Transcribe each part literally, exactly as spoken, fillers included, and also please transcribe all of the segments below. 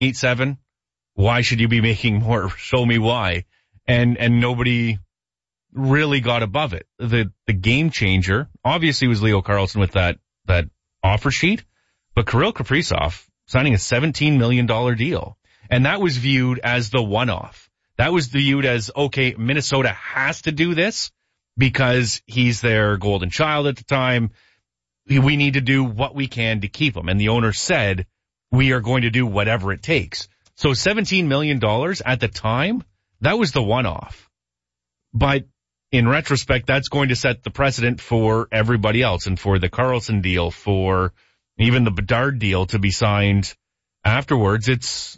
eight seven. Why should you be making more? Show me why. And and nobody really got above it. The the game changer obviously was Leo Carlsson with that that offer sheet, but Kirill Kaprizov signing a seventeen million dollars deal. And that was viewed as the one-off. That was viewed as, okay, Minnesota has to do this because he's their golden child at the time. We need to do what we can to keep him. And the owner said, we are going to do whatever it takes. So seventeen million dollars at the time, that was the one-off. But in retrospect, that's going to set the precedent for everybody else and for the Carlson deal, for even the Bedard deal to be signed afterwards. It's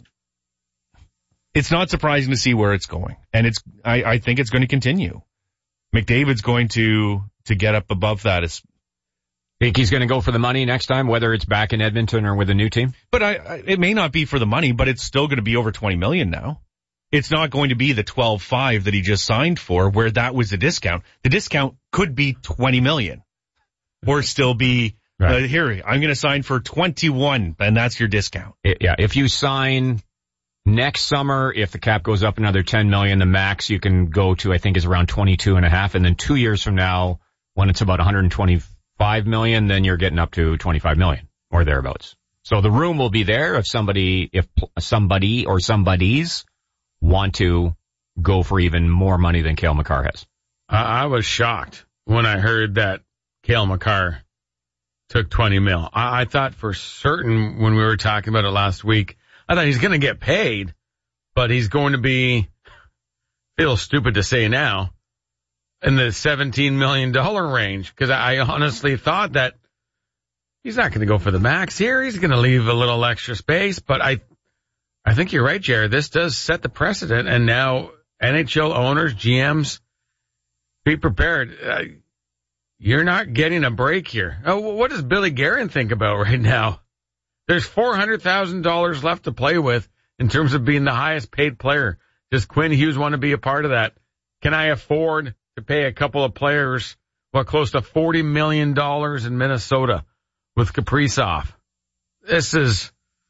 it's not surprising to see where it's going. And it's I, I think it's going to continue. McDavid's going to to get up above that. As, think he's going to go for the money next time, whether it's back in Edmonton or with a new team? But I, I it may not be for the money, but it's still going to be over twenty million dollars now. It's not going to be the twelve five that he just signed for, where that was the discount. The discount could be twenty million dollars or still be, right. uh, here, I'm going to sign for twenty-one, and that's your discount. It, yeah, if you sign next summer, if the cap goes up another ten million dollars, the max you can go to, I think, is around twenty-two and a half. And then two years from now, when it's about one hundred twenty-five million dollars, then you're getting up to twenty-five million dollars or thereabouts. So the room will be there if somebody, if somebody or somebodies want to go for even more money than Cale Makar has. I, I was shocked when I heard that Cale Makar took twenty mil. I, I thought for certain when we were talking about it last week, I thought he's going to get paid, but he's going to be, feels stupid to say now, in the seventeen million dollars range, because I honestly thought that he's not going to go for the max here. He's going to leave a little extra space, but I I think you're right, Jared. This does set the precedent, and now N H L owners, G Ms, be prepared. Uh, you're not getting a break here. Oh, what does Billy Guerin think about right now? There's four hundred thousand dollars left to play with in terms of being the highest paid player. Does Quinn Hughes want to be a part of that? Can I afford to pay a couple of players, well, close to forty million dollars in Minnesota with Kaprizov? This is,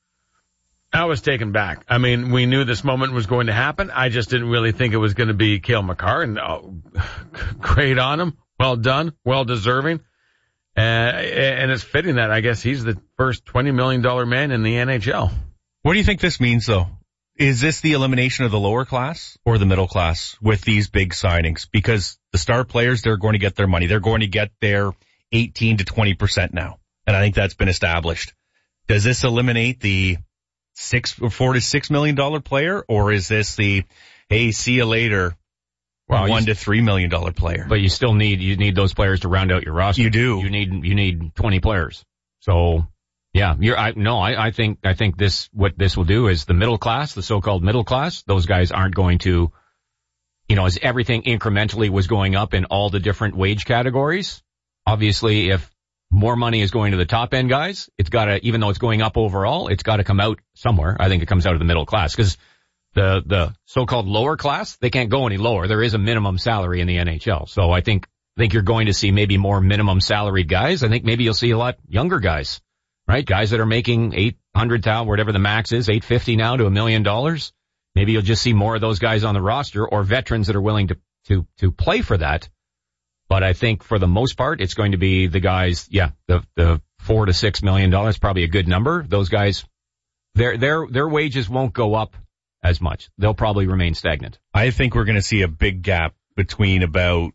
I was taken back. I mean, we knew this moment was going to happen. I just didn't really think it was going to be Cale Makar, and oh, great on him. Well done. Well deserving. Uh, and it's fitting that I guess he's the first twenty million dollars man in the N H L. What do you think this means, though? Is this the elimination of the lower class or the middle class with these big signings? Because the star players, they're going to get their money. They're going to get their eighteen to twenty percent now. And I think that's been established. Does this eliminate the six or four to six million dollar player, or is this the, hey, see you later, well, one to three million dollar player? But you still need, you need those players to round out your roster. You do. You need, you need twenty players. So, yeah, you're, I, no, I, I think, I think this, what this will do is the middle class, the so-called middle class, those guys aren't going to, you know, as everything incrementally was going up in all the different wage categories. Obviously, if more money is going to the top end guys, it's gotta, even though it's going up overall, it's gotta come out somewhere. I think it comes out of the middle class, because the, the so-called lower class, they can't go any lower. There is a minimum salary in the N H L. So I think, I think you're going to see maybe more minimum salaried guys. I think maybe you'll see a lot younger guys, right? Guys that are making eight hundred thousand, whatever the max is, eight fifty now to a million dollars. Maybe you'll just see more of those guys on the roster, or veterans that are willing to, to, to play for that. But I think for the most part, it's going to be the guys, yeah, the, the four to six million dollars, probably a good number. Those guys, their, their, their wages won't go up as much. They'll probably remain stagnant. I think we're going to see a big gap between about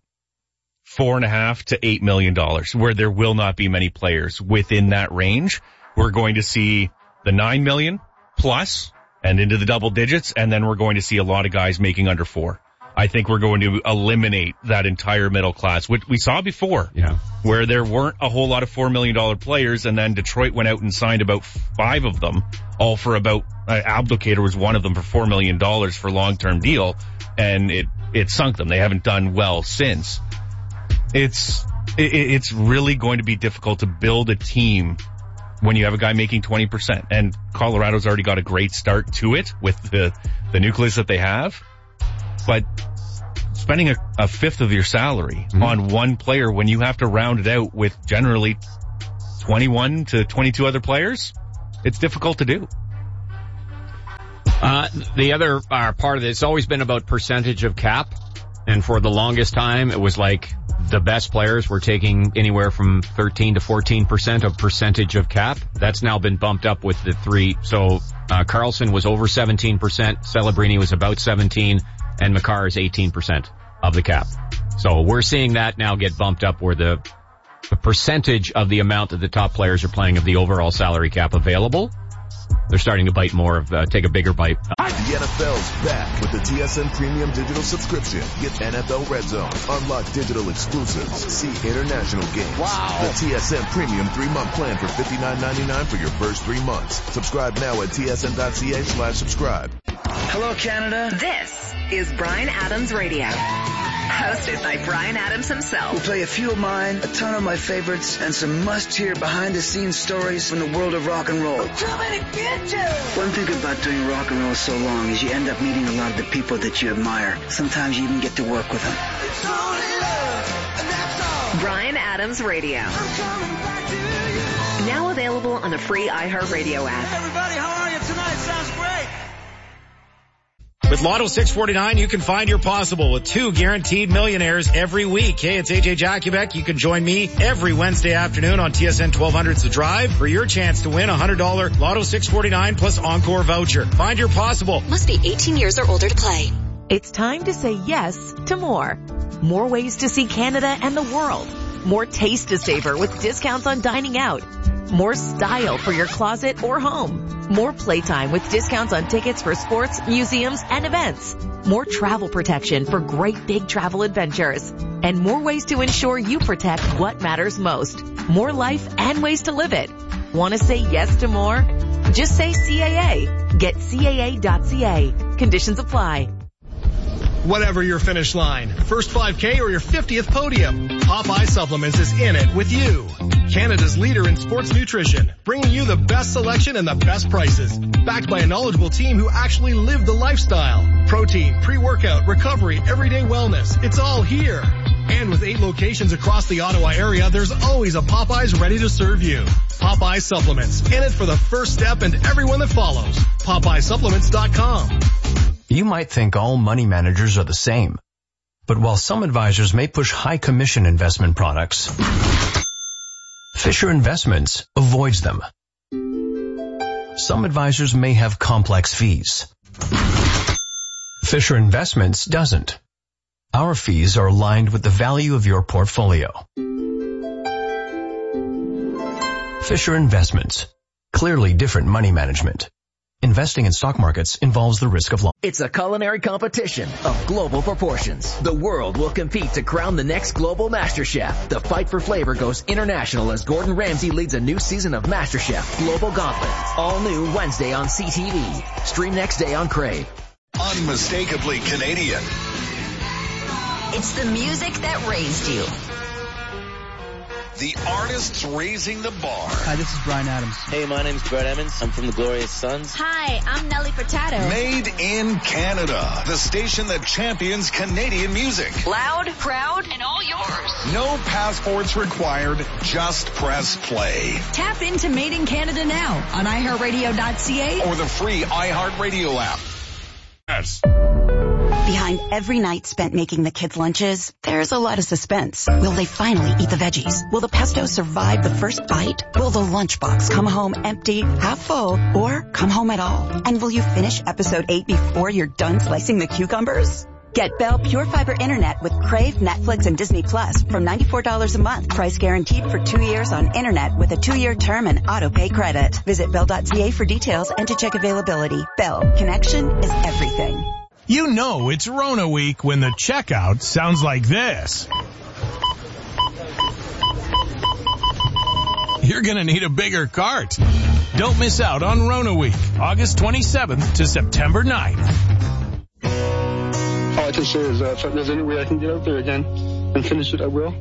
four and a half to eight million dollars, where there will not be many players within that range. We're going to see the nine million plus and into the double digits, and then we're going to see a lot of guys making under four. I think we're going to eliminate that entire middle class, which we saw before, yeah, where there weren't a whole lot of four million dollars players, and then Detroit went out and signed about five of them, all for about, uh, Abdelkader was one of them for four million dollars for long-term deal, and it, it sunk them. They haven't done well since. It's, it, it's really going to be difficult to build a team when you have a guy making twenty percent, and Colorado's already got a great start to it with the, the nucleus that they have. But spending a, a fifth of your salary mm-hmm. on one player when you have to round it out with generally twenty-one to twenty-two other players, it's difficult to do. Uh, the other uh, part of it, it's always been about percentage of cap. And for the longest time, it was like the best players were taking anywhere from thirteen to fourteen percent of percentage of cap. That's now been bumped up with the three. So uh, Karlsson was over seventeen percent, Celebrini was about seventeen, and Makar is eighteen percent of the cap. So we're seeing that now get bumped up where the, the percentage of the amount that the top players are playing of the overall salary cap available, they're starting to bite more of, uh, take a bigger bite. The N F L's back with the T S N Premium Digital Subscription. Get N F L Red Zone, unlock digital exclusives, see international games. Wow. The T S N Premium three-month plan for fifty-nine ninety-nine for your first three months. Subscribe now at tsn.ca slash subscribe. Hello, Canada. This is Bryan Adams Radio. Hosted by Bryan Adams himself. We'll play a few of mine, a ton of my favorites, and some must-hear behind-the-scenes stories from the world of rock and roll. One thing about doing rock and roll so long is you end up meeting a lot of the people that you admire. Sometimes you even get to work with them. Bryan Adams Radio. Now available on the free iHeartRadio app. Everybody, how are you tonight? Sounds great. With Lotto six forty-nine, you can find your possible with two guaranteed millionaires every week. Hey, it's A J Jakubek. You can join me every Wednesday afternoon on T S N twelve hundred's The Drive for your chance to win a one hundred dollars Lotto six forty-nine plus Encore voucher. Find your possible. Must be eighteen years or older to play. It's time to say yes to more. More ways to see Canada and the world. More taste to savor with discounts on dining out. More style for your closet or home. More playtime with discounts on tickets for sports, museums, and events. More travel protection for great big travel adventures. And more ways to ensure you protect what matters most. More life and ways to live it. Want to say yes to more? Just say C A A. Get C A A dot C A. Conditions apply. Whatever your finish line, first five K or your fiftieth podium, Popeye Supplements is in it with you. Canada's leader in sports nutrition, bringing you the best selection and the best prices. Backed by a knowledgeable team who actually live the lifestyle. Protein, pre-workout, recovery, everyday wellness. It's all here. And with eight locations across the Ottawa area, there's always a Popeyes ready to serve you. Popeye Supplements, in it for the first step and everyone that follows. Popeye Supplements dot com. You might think all money managers are the same. But while some advisors may push high commission investment products, Fisher Investments avoids them. Some advisors may have complex fees. Fisher Investments doesn't. Our fees are aligned with the value of your portfolio. Fisher Investments. Clearly different money management. Investing in stock markets involves the risk of loss. It's a culinary competition of global proportions. The world will compete to crown the next global master chef. The fight for flavor goes international as Gordon Ramsay leads a new season of MasterChef Global Gauntlet. All new Wednesday on C T V. Stream next day on Crave. Unmistakably Canadian. It's the music that raised you. The artists raising the bar. Hi, this is Bryan Adams. Hey, my name's Brett Emmons. I'm from the Glorious Sons. Hi, I'm Nelly Furtado. Made in Canada. The station that champions Canadian music. Loud, proud, and all yours. No passports required. Just press play. Tap into Made in Canada now on i heart radio dot c a or the free iHeartRadio app. Yes. Behind every night spent making the kids' lunches, there's a lot of suspense. Will they finally eat the veggies? Will the pesto survive the first bite? Will the lunchbox come home empty, half full, or come home at all? And will you finish episode eight before you're done slicing the cucumbers? Get Bell Pure Fiber Internet with Crave, Netflix, and Disney Plus from ninety-four dollars a month. Price guaranteed for two years on internet with a two-year term and auto-pay credit. Visit bell dot c a for details and to check availability. Bell. Connection is everything. You know it's Rona week when the checkout sounds like this. You're gonna need a bigger cart. Don't miss out on Rona week, August twenty-seventh to September ninth. All I can say is uh, if there's any way I can get out there again and finish it, I will.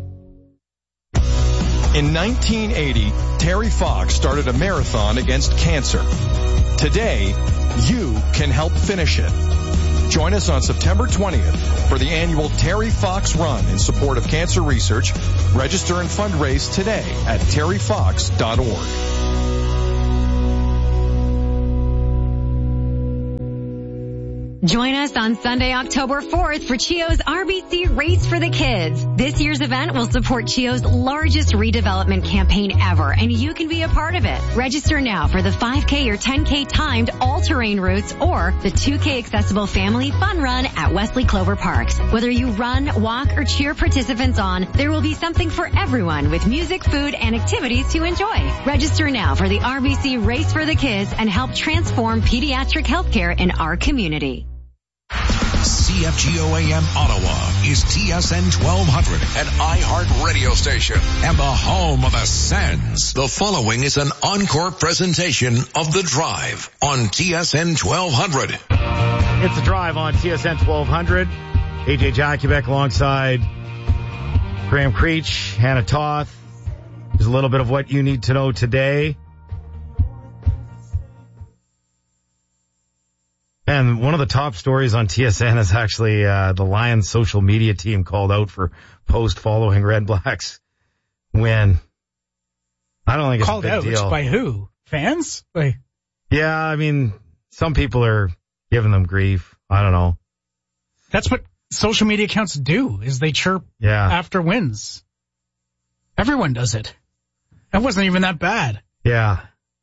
In nineteen eighty, Terry Fox started a marathon against cancer. Today, you can help finish it. Join us on September twentieth for the annual Terry Fox Run in support of cancer research. Register and fundraise today at terry fox dot org. Join us on Sunday, October fourth for CHEO's R B C Race for the Kids. This year's event will support CHEO's largest redevelopment campaign ever, and you can be a part of it. Register now for the five K or ten K timed all-terrain routes or the two K accessible family fun run at Wesley Clover Parks. Whether you run, walk, or cheer participants on, there will be something for everyone with music, food, and activities to enjoy. Register now for the R B C Race for the Kids and help transform pediatric healthcare in our community. C F G O A M Ottawa is T S N twelve hundred, an iHeart radio station and the home of the Sens. The following is an encore presentation of The Drive on T S N twelve hundred. It's The Drive on T S N twelve hundred. A J Jakubek alongside Graham Creech, Hannah Toth. There's a little bit of what you need to know today. And one of the top stories on T S N is actually uh, the Lions social media team called out for post following Red Blacks win. I don't think it's called a big out deal. By who? Fans? By... Yeah, I mean, some people are giving them grief. I don't know. That's what social media accounts do, is they chirp yeah. after wins. Everyone does it. That wasn't even that bad. Yeah.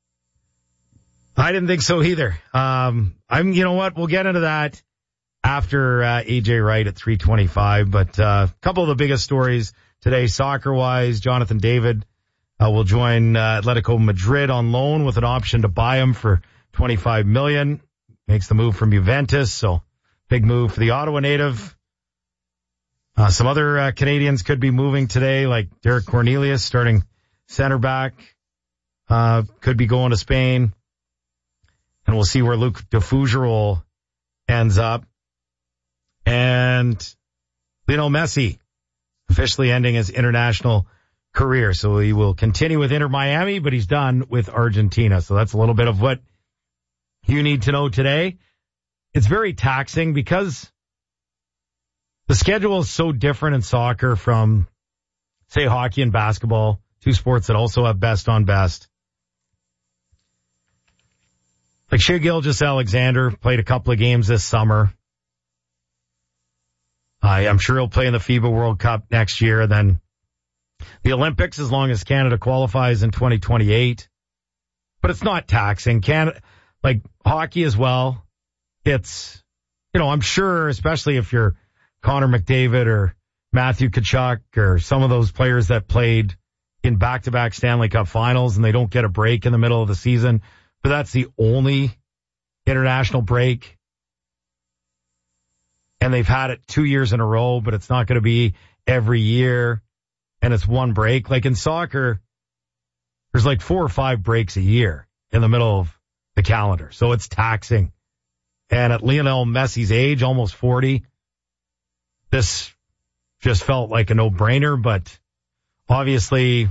I didn't think so either. Um, I'm, you know what? We'll get into that after uh, A J Wright at three twenty-five. But uh, a couple of the biggest stories today, soccer-wise, Jonathan David uh, will join uh, Atletico Madrid on loan with an option to buy him for twenty-five million dollars. Makes the move from Juventus, so big move for the Ottawa native. Uh, some other uh, Canadians could be moving today, like Derek Cornelius, starting center back, uh, could be going to Spain. And we'll see where Luke DeFougerolles ends up. And Lionel Messi officially ending his international career. So he will continue with Inter Miami, but he's done with Argentina. So that's a little bit of what you need to know today. It's very taxing because the schedule is so different in soccer from, say, hockey and basketball, two sports that also have best on best. Like Shea Gilgeous-Alexander played a couple of games this summer. I, I'm sure he'll play in the FIBA World Cup next year. Then the Olympics, as long as Canada qualifies in twenty twenty-eight. But it's not taxing. Canada, like hockey as well. It's, you know, I'm sure, especially if you're Connor McDavid or Matthew Tkachuk or some of those players that played in back-to-back Stanley Cup finals and they don't get a break in the middle of the season. But that's the only international break. And they've had it two years in a row, but it's not going to be every year. And it's one break. Like in soccer, there's like four or five breaks a year in the middle of the calendar. So it's taxing. And at Lionel Messi's age, almost forty, this just felt like a no-brainer. But obviously,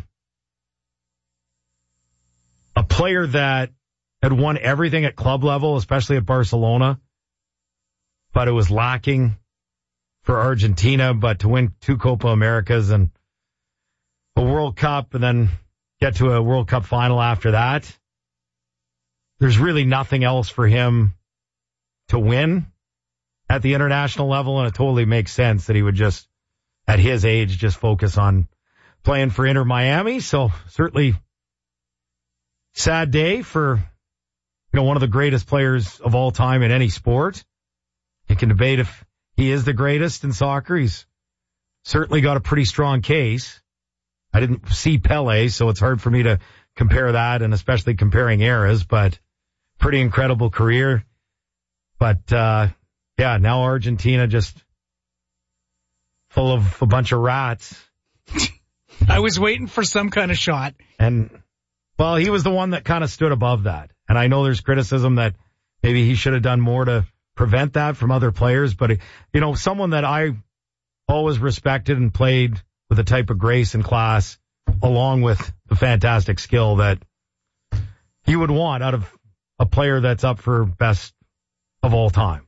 a player that had won everything at club level, especially at Barcelona, but it was lacking for Argentina. But to win two Copa Americas and a World Cup and then get to a World Cup final after that, there's really nothing else for him to win at the international level, and it totally makes sense that he would just, at his age, just focus on playing for Inter Miami. So certainly sad day for, you know, one of the greatest players of all time in any sport. You can debate if he is the greatest in soccer. He's certainly got a pretty strong case. I didn't see Pelé, so it's hard for me to compare that, and especially comparing eras, but pretty incredible career. But, uh, yeah, now Argentina just full of a bunch of rats. I was waiting for some kind of shot. And, well, he was the one that kind of stood above that. And I know there's criticism that maybe he should have done more to prevent that from other players. But, you know, someone that I always respected and played with a type of grace and class, along with the fantastic skill that you would want out of a player that's up for best of all time.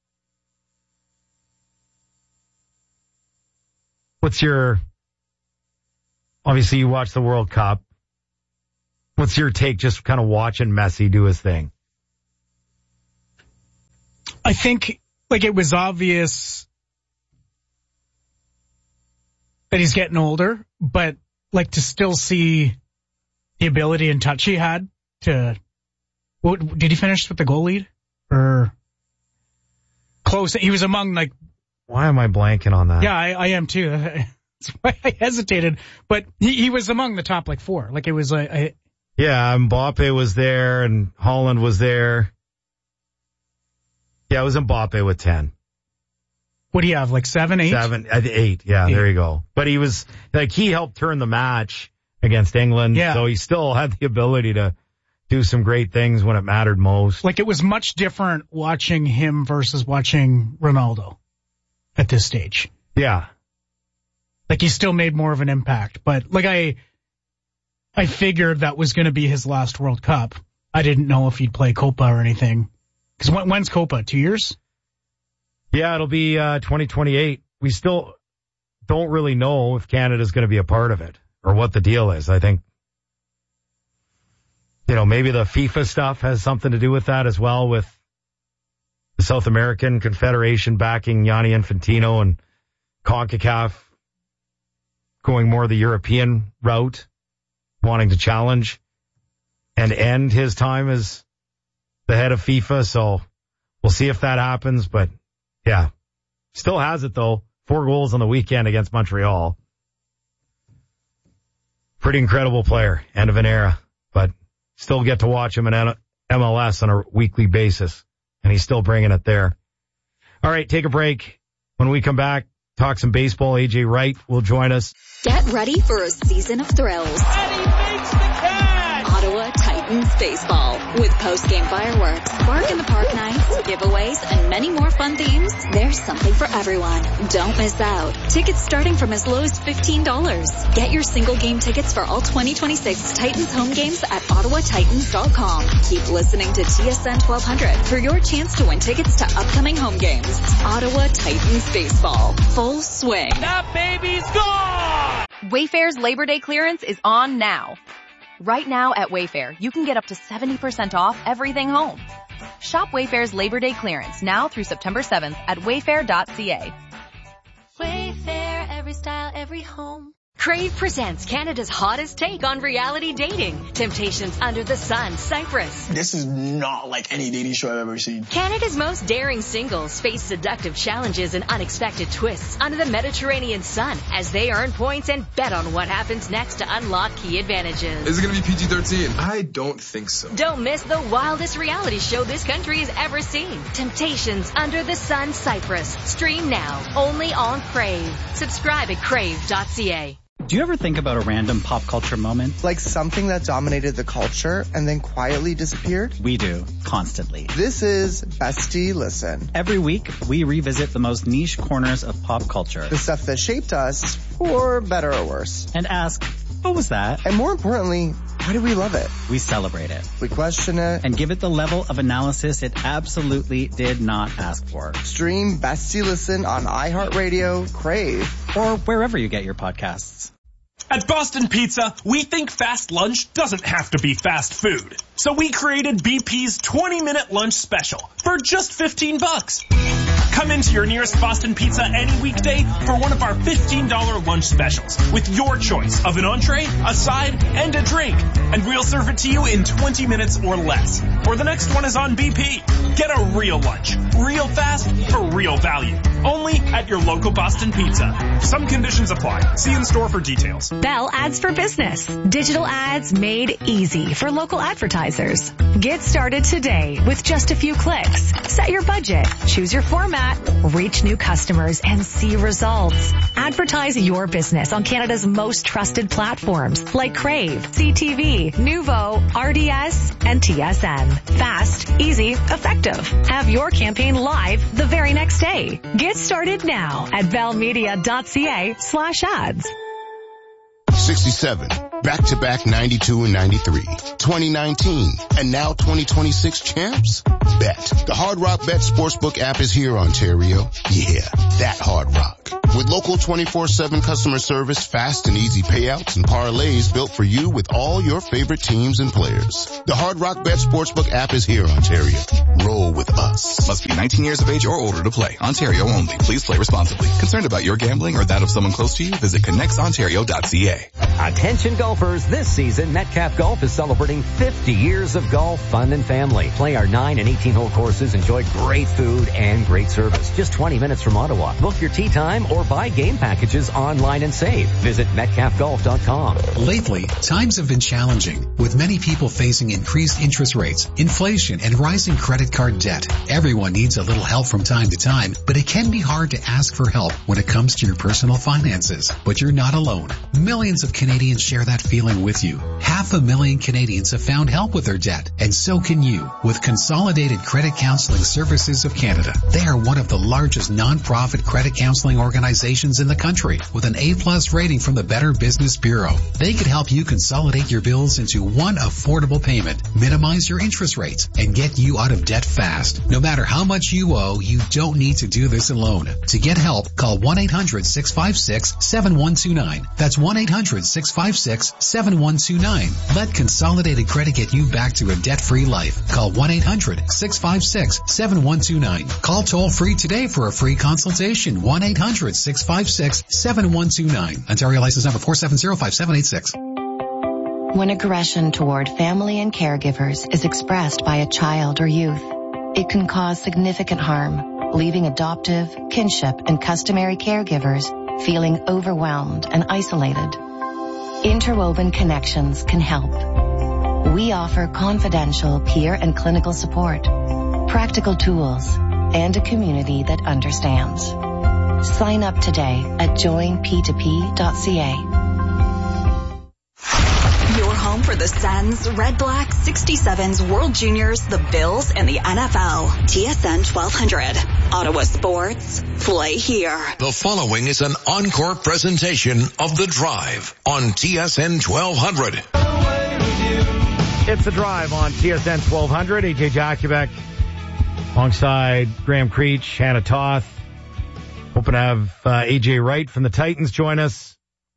What's your, obviously you watch the World Cup. What's your take just kind of watching Messi do his thing? I think like it was obvious that he's getting older, but like to still see the ability and touch he had to, what, did he finish with the goal lead or close? He was among like, why am I blanking on that? yeah, I, I am too. That's why I hesitated, but he, he was among the top like four. Like it was like, I, yeah, Mbappe was there and Holland was there. Yeah, it was Mbappe with ten. What do you have, like seven, eight? Seven, eight, yeah, eight. There you go. But he was, like, he helped turn the match against England, yeah. So he still had the ability to do some great things when it mattered most. Like, it was much different watching him versus watching Ronaldo at this stage. Yeah. Like, he still made more of an impact. But, like, I I figured that was going to be his last World Cup. I didn't know if he'd play Copa or anything. Because when, when's Copa? Two years? Yeah, it'll be uh twenty twenty-eight. We still don't really know if Canada's going to be a part of it or what the deal is. I think, you know, maybe the FIFA stuff has something to do with that as well, with the South American Confederation backing Gianni Infantino and CONCACAF going more the European route, wanting to challenge and end his time as the head of FIFA. So we'll see if that happens, but yeah, still has it though. Four goals on the weekend against Montreal. Pretty incredible player. End of an era, but still get to watch him in M L S on a weekly basis, and he's still bringing it there. All right, take a break. When we come back, talk some baseball. A J Wright will join us. Get ready for a season of thrills. And he makes the catch! Ottawa Titans baseball with post-game fireworks, Bark in the Park nights, giveaways, and many more fun themes. There's something for everyone. Don't miss out. Tickets starting from as low as fifteen dollars. Get your single game tickets for all twenty twenty-six Titans home games at ottawa titans dot com. Keep listening to T S N twelve hundred for your chance to win tickets to upcoming home games. Ottawa Titans baseball. Full swing. That baby's gone! Wayfair's Labor Day clearance is on now. Right now at Wayfair, you can get up to seventy percent off everything home. Shop Wayfair's Labor Day clearance now through September seventh at wayfair dot c a. Wayfair, every style, every home. Crave presents Canada's hottest take on reality dating. Temptations Under the Sun, Cyprus. This is not like any dating show I've ever seen. Canada's most daring singles face seductive challenges and unexpected twists under the Mediterranean sun as they earn points and bet on what happens next to unlock key advantages. Is it going to be P G thirteen? I don't think so. Don't miss the wildest reality show this country has ever seen. Temptations Under the Sun, Cyprus. Stream now, only on Crave. Subscribe at crave dot c a. Do you ever think about a random pop culture moment? Like something that dominated the culture and then quietly disappeared? We do, constantly. This is Bestie Listen. Every week, we revisit the most niche corners of pop culture. The stuff that shaped us, for better or worse. And ask, what was that? And more importantly, why do we love it? We celebrate it. We question it. And give it the level of analysis it absolutely did not ask for. Stream Bestie Listen on iHeartRadio, Crave, or wherever you get your podcasts. At Boston Pizza, we think fast lunch doesn't have to be fast food. So we created B P's twenty minute lunch special for just fifteen bucks. Come into your nearest Boston Pizza any weekday for one of our fifteen dollars lunch specials with your choice of an entree, a side, and a drink. And we'll serve it to you in twenty minutes or less. Or the next one is on B P. Get a real lunch, real fast, for real value. Only at your local Boston Pizza. Some conditions apply. See in store for details. Bell Ads for Business. Digital ads made easy for local advertisers. Get started today with just a few clicks. Set your budget, choose your format, reach new customers, and see results. Advertise your business on Canada's most trusted platforms like Crave, C T V, Nuvo, R D S, and T S N. Fast, easy, effective. Have your campaign live the very next day. Get started now at bell media dot c a slash ads. sixty-seven, back-to-back ninety-two and ninety-three, twenty nineteen, and now twenty twenty-six champs? Bet. The Hard Rock Bet Sportsbook app is here, Ontario. Yeah, that Hard Rock. With local twenty-four seven customer service, fast and easy payouts, and parlays built for you with all your favorite teams and players. The Hard Rock Bet Sportsbook app is here, Ontario. Roll with us. Must be nineteen years of age or older to play. Ontario only. Please play responsibly. Concerned about your gambling or that of someone close to you? Visit connects ontario dot c a. Attention golfers, this season Metcalf Golf is celebrating fifty years of golf, fun, and family. Play our nine and eighteen hole courses, enjoy great food and great service. Just twenty minutes from Ottawa. Book your tee time or buy game packages online and save. Visit metcalf golf dot com. Lately, times have been challenging, with many people facing increased interest rates, inflation, and rising credit card debt. Everyone needs a little help from time to time, but it can be hard to ask for help when it comes to your personal finances. But you're not alone. Millions of Canadians share that feeling with you. Half a million Canadians have found help with their debt, and so can you with Consolidated Credit Counseling Services of Canada. They are one of the largest non-profit credit counseling organizations in the country with an A-plus rating from the Better Business Bureau. They could help you consolidate your bills into one affordable payment, minimize your interest rates, and get you out of debt fast. No matter how much you owe, you don't need to do this alone. To get help, call one eight hundred six five six seven one two nine. That's one eight hundred six five six seven one two nine. Let Consolidated Credit get you back to a debt-free life. Call one eight hundred six five six seven one two nine. Call toll-free today for a free consultation. one eight hundred six five six seven one two nine. Ontario license number four seven zero five seven eight six. When aggression toward family and caregivers is expressed by a child or youth, it can cause significant harm, leaving adoptive, kinship, and customary caregivers feeling overwhelmed and isolated. Interwoven Connections can help. We offer confidential peer and clinical support, practical tools, and a community that understands. Sign up today at join p two p dot c a. Your home for the Sens, Red Black, sixty-sevens, World Juniors, the Bills, and the N F L. T S N twelve hundred. Ottawa Sports. Play here. The following is an encore presentation of The Drive on T S N twelve hundred. It's The Drive on T S N twelve hundred. A J Jakubek alongside Graham Creech, Hannah Toth. Hoping to have uh, A J Wright from the Titans join us.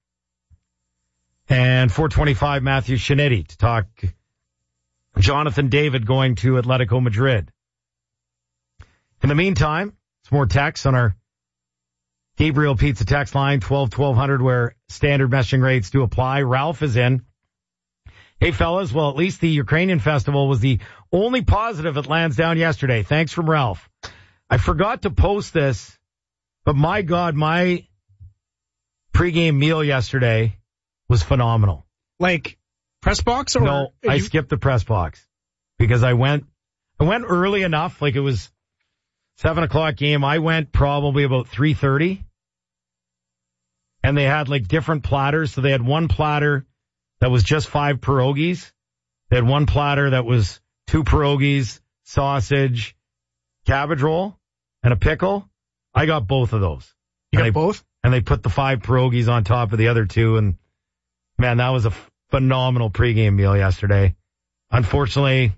And four twenty-five, Matthew Shinetti to talk Jonathan David going to Atletico Madrid. In the meantime, some more texts on our Gabriel Pizza text line, twelve twelve hundred, where standard messaging rates do apply. Ralph is in. Hey, fellas, well, at least the Ukrainian festival was the only positive at Lansdowne yesterday. Thanks from Ralph. I forgot to post this, but my God, my pregame meal yesterday was phenomenal. Like press box or no? I you... skipped the press box because I went, I went early enough. Like it was seven o'clock game. I went probably about three thirty, and they had like different platters. So they had one platter that was just five pierogies. They had one platter that was two pierogies, sausage, cabbage roll, and a pickle. I got both of those. You got they, both? And they put the five pierogies on top of the other two, and man, that was a phenomenal pregame meal yesterday. Unfortunately,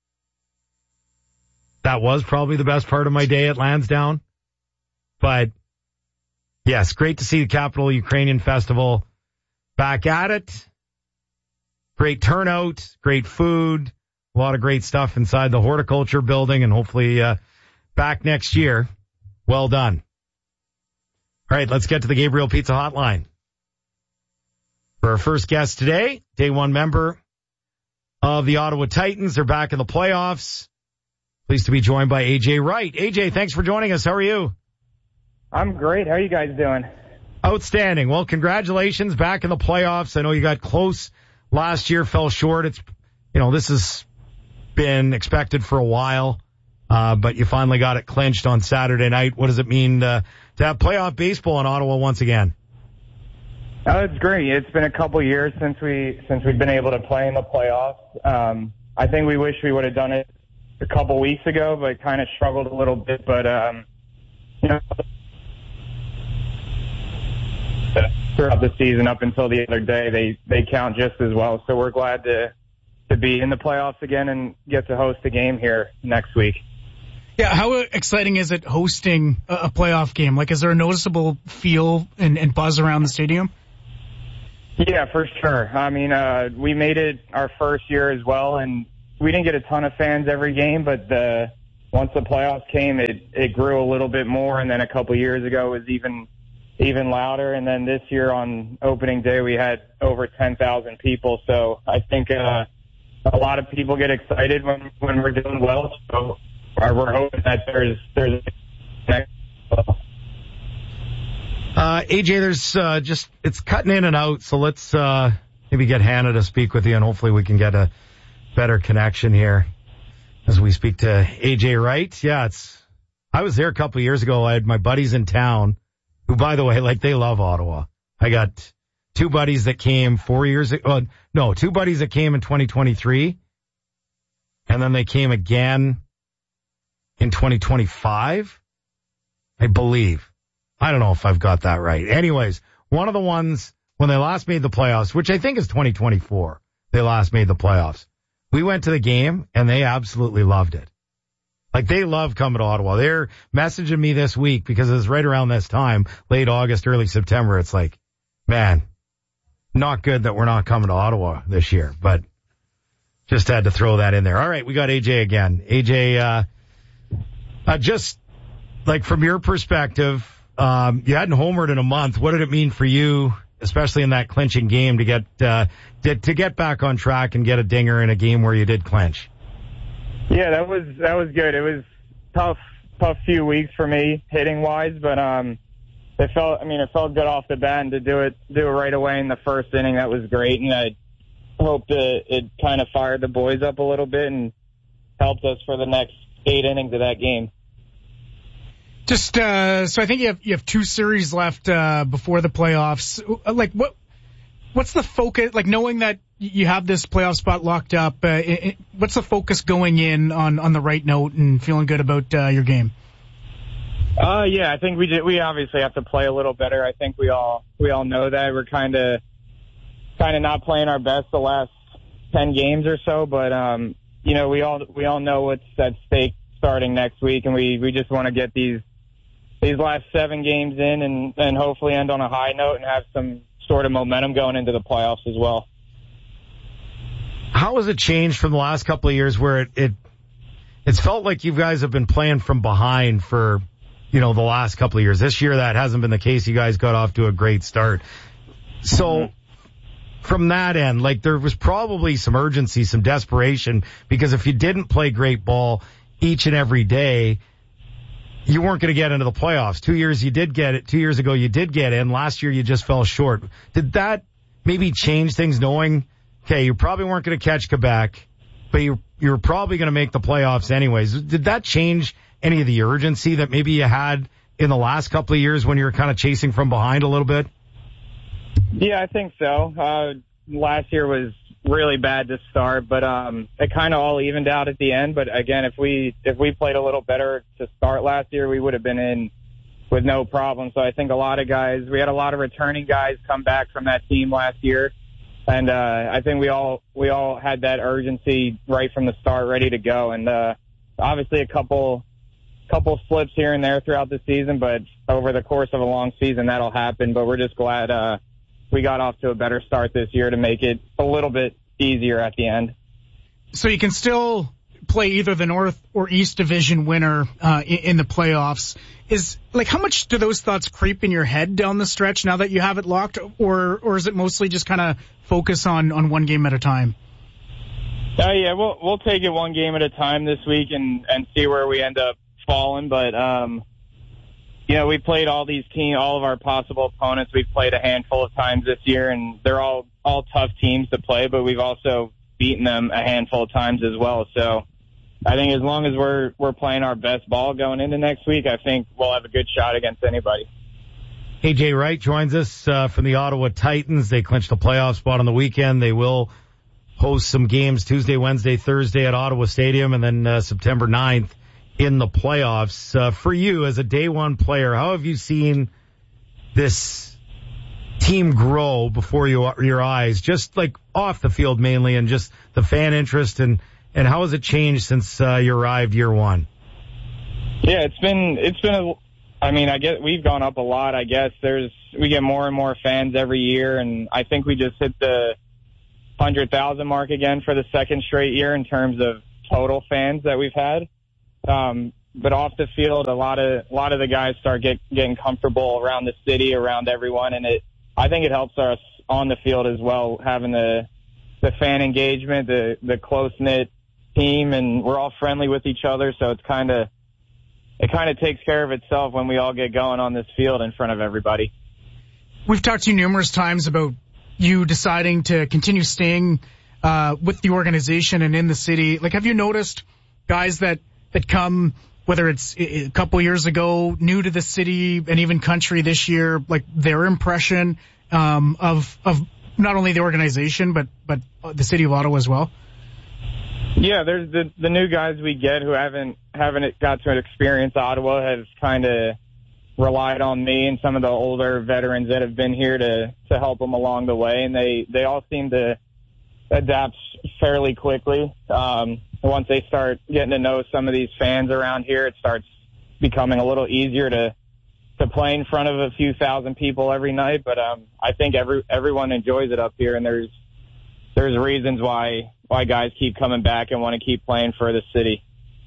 that was probably the best part of my day at Lansdowne. But yes, great to see the Capital Ukrainian Festival back at it. Great turnout, great food, a lot of great stuff inside the horticulture building, and hopefully uh, back next year. Well done. All right, let's get to the Gabriel Pizza Hotline. For our first guest today, day one member of the Ottawa Titans. They're back in the playoffs. Pleased to be joined by A J Wright. A J, thanks for joining us. How are you? I'm great. How are you guys doing? Outstanding. Well, congratulations. Back in the playoffs. I know you got close last year, fell short. It's, you know, this has been expected for a while, uh, but you finally got it clinched on Saturday night. What does it mean to, to have playoff baseball in Ottawa once again? Oh, it's great. It's been a couple years since we since we've been able to play in the playoffs. Um, I think we wish we would have done it a couple weeks ago, but kind of struggled a little bit. But um, you know, throughout the season up until the other day, they they count just as well. So we're glad to to be in the playoffs again and get to host a game here next week. Yeah, how exciting is it hosting a, a playoff game? Like, is there a noticeable feel and, and buzz around the stadium? Yeah, for sure. I mean, uh, we made it our first year as well, and we didn't get a ton of fans every game, but the once the playoffs came, it, it grew a little bit more, and then a couple years ago it was even even louder, and then this year on opening day we had over ten thousand people, so I think uh, a lot of people get excited when, when we're doing well, so we're hoping that there's there's next Uh, A J, there's uh, just, it's cutting in and out, so let's uh, maybe get Hannah to speak with you, and hopefully we can get a better connection here as we speak to A J Wright. Yeah, it's, I was there a couple of years ago. I had my buddies in town, who, by the way, like, they love Ottawa. I got two buddies that came four years ago. Uh, no, two buddies that came in twenty twenty-three, and then they came again in twenty twenty-five, I believe. I don't know if I've got that right. Anyways, one of the ones, when they last made the playoffs, which I think is twenty twenty-four, they last made the playoffs. We went to the game, and they absolutely loved it. Like, they love coming to Ottawa. They're messaging me this week because it was right around this time, late August, early September. It's like, man, not good that we're not coming to Ottawa this year, but just had to throw that in there. All right, we got A J again. A J, uh, uh just like from your perspective, Um, you hadn't homered in a month. What did it mean for you, especially in that clinching game, to get uh, to, to get back on track and get a dinger in a game where you did clinch? Yeah, that was that was good. It was tough, tough few weeks for me hitting wise, but um, it felt. I mean, it felt good off the bat, and to do it do it right away in the first inning, that was great. And I hope that it kind of fired the boys up a little bit and helped us for the next eight innings of that game. Just, uh, so I think you have, you have two series left, uh, before the playoffs. Like, what, what's the focus, like, knowing that you have this playoff spot locked up, uh, it, it, what's the focus going in on, on the right note and feeling good about, uh, your game? Uh, yeah, I think we did, we obviously have to play a little better. I think we all, we all know that. We're kind of, kind of not playing our best the last ten games or so, but, um, you know, we all, we all know what's at stake starting next week, and we, we just want to get these, these last seven games in and, and hopefully end on a high note and have some sort of momentum going into the playoffs as well. How has it changed from the last couple of years where it, it it's felt like you guys have been playing from behind for, you know, the last couple of years? This year that hasn't been the case. You guys got off to a great start. So mm-hmm. From that end, like, there was probably some urgency, some desperation, because if you didn't play great ball each and every day, you weren't going to get into the playoffs. Two years you did get it. Two years ago you did get in. Last year you just fell short. Did that maybe change things, knowing, okay, you probably weren't going to catch Quebec, but you you were probably going to make the playoffs anyways? Did that change any of the urgency that maybe you had in the last couple of years when you were kind of chasing from behind a little bit? Yeah, I think so. Uh, last year was really bad to start, but um, it kind of all evened out at the end. But again, if we if we played a little better to start last year, we would have been in with no problem. So I think a lot of guys, we had a lot of returning guys come back from that team last year, and uh, I think we all we all had that urgency right from the start, ready to go. And uh, obviously a couple couple slips here and there throughout the season, but over the course of a long season, that'll happen. But we're just glad uh, we got off to a better start this year to make it a little bit easier at the end. So you can still play either the North or East Division winner uh, in, in the playoffs. Is like, how much do those thoughts creep in your head down the stretch now that you have it locked, or or is it mostly just kind of focus on, on one game at a time? Uh, yeah, we'll we'll take it one game at a time this week and and see where we end up falling. But um, you know, we played all these teams, all of our possible opponents. We've played a handful of times this year, and they're all all tough teams to play. But we've also beaten them a handful of times as well. So I think as long as we're we're playing our best ball going into next week, I think we'll have a good shot against anybody. A J Wright joins us uh, from the Ottawa Titans. They clinched the playoff spot on the weekend. They will host some games Tuesday, Wednesday, Thursday at Ottawa Stadium, and then uh, September ninth in the playoffs. Uh, for you as a day one player, how have you seen this team grow before you, your eyes, just like off the field mainly, and just the fan interest, and, and how has it changed since uh, you arrived year one? Yeah, it's been it's been a. I mean, I guess we've gone up a lot. I guess there's we get more and more fans every year, and I think we just hit the hundred thousand mark again for the second straight year in terms of total fans that we've had. Um, but off the field, a lot of a lot of the guys start get, getting comfortable around the city, around everyone, and it. I think it helps us on the field as well, having the the fan engagement, the the close knit team, and we're all friendly with each other, so it's kind of. It kind of takes care of itself when we all get going on this field in front of everybody. We've talked to you numerous times about you deciding to continue staying uh, with the organization and in the city. Like, have you noticed guys that, that come, whether it's a couple years ago, new to the city and even country this year, like their impression um, of of not only the organization but but the city of Ottawa as well? Yeah, there's the the new guys we get who haven't haven't got to experience Ottawa have kind of relied on me and some of the older veterans that have been here to to help them along the way, and they they all seem to adapt fairly quickly. Um, once they start getting to know some of these fans around here, it starts becoming a little easier to to play in front of a few thousand people every night. But um, I think every everyone enjoys it up here, and there's there's reasons why. why guys keep coming back and want to keep playing for the city.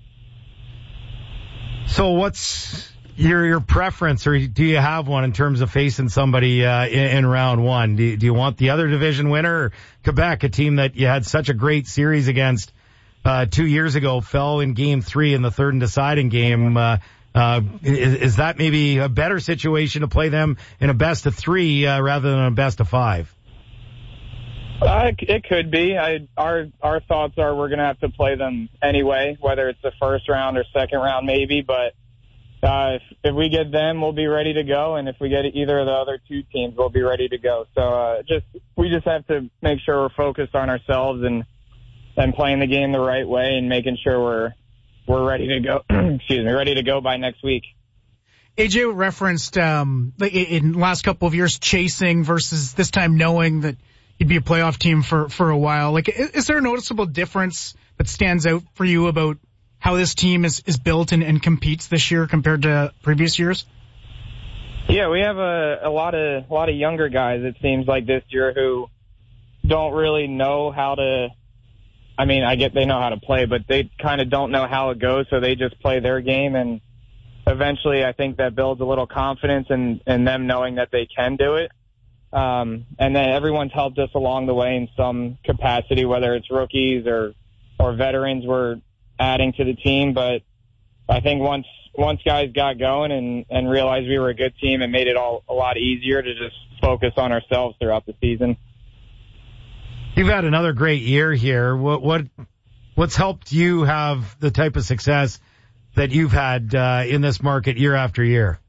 So what's your your preference, or do you have one in terms of facing somebody uh, in, in round one? Do you, do you want the other division winner, or Quebec, a team that you had such a great series against uh, two years ago, fell in game three in the third and deciding game? Uh, uh, is, is that maybe a better situation to play them in a best of three uh, rather than a best of five? Uh, it could be. I, our our thoughts are we're going to have to play them anyway, whether it's the first round or second round maybe. But uh, if, if we get them, we'll be ready to go. And if we get either of the other two teams, we'll be ready to go. So uh, just we just have to make sure we're focused on ourselves and and playing the game the right way and making sure we're we're ready to go. excuse me, ready to go by next week. A J referenced um, in the last couple of years chasing versus this time knowing that you'd be a playoff team for, for a while. Like, is there a noticeable difference that stands out for you about how this team is, is built and, and competes this year compared to previous years? Yeah, we have a, a lot of a lot of younger guys, it seems like, this year who don't really know how to. I mean, I get they know how to play, but they kind of don't know how it goes, so they just play their game, and eventually, I think that builds a little confidence in, in them knowing that they can do it. Um, and then everyone's helped us along the way in some capacity, whether it's rookies or, or veterans we're adding to the team. But I think once, once guys got going and, and realized we were a good team, it made it all a lot easier to just focus on ourselves throughout the season. You've had another great year here. What, what, what's helped you have the type of success that you've had, uh, in this market year after year?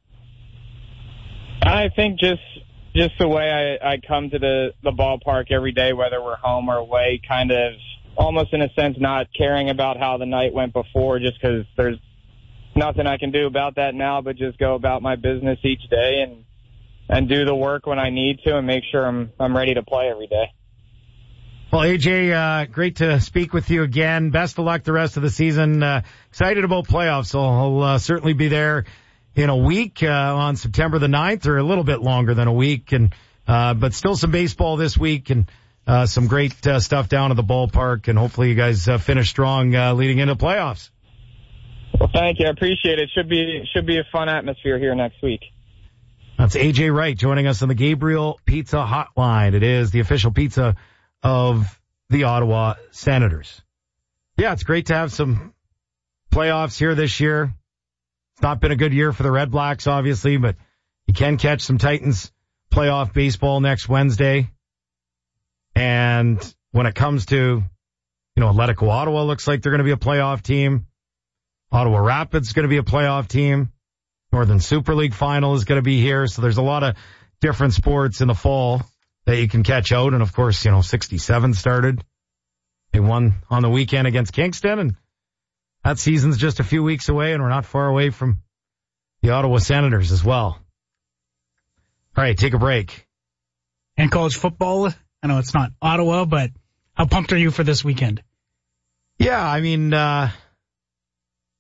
I think just, Just the way I, I come to the, the ballpark every day, whether we're home or away, kind of almost in a sense not caring about how the night went before, just because there's nothing I can do about that now, but just go about my business each day and and do the work when I need to and make sure I'm I'm ready to play every day. Well, A J, uh, great to speak with you again. Best of luck the rest of the season. Uh, excited about playoffs, so I'll uh, certainly be there in a week, uh, on September the ninth, or a little bit longer than a week. And, uh, but still some baseball this week and, uh, some great, uh, stuff down at the ballpark. And hopefully you guys, uh, finish strong, uh, leading into playoffs. Well, thank you. I appreciate it. Should be, should be a fun atmosphere here next week. That's A J Wright joining us on the Gabriel Pizza Hotline. It is the official pizza of the Ottawa Senators. Yeah, it's great to have some playoffs here this year. It's not been a good year for the Red Blacks, obviously, but you can catch some Titans playoff baseball next Wednesday. And when it comes to, you know, Atletico Ottawa looks like they're going to be a playoff team. Ottawa Rapids is going to be a playoff team. Northern Super League final is going to be here. So there's a lot of different sports in the fall that you can catch out. And of course, you know, sixty-seven started. They won on the weekend against Kingston, and that season's just a few weeks away, and we're not far away from the Ottawa Senators as well. All right, take a break. And college football, I know it's not Ottawa, but how pumped are you for this weekend? Yeah, I mean, uh,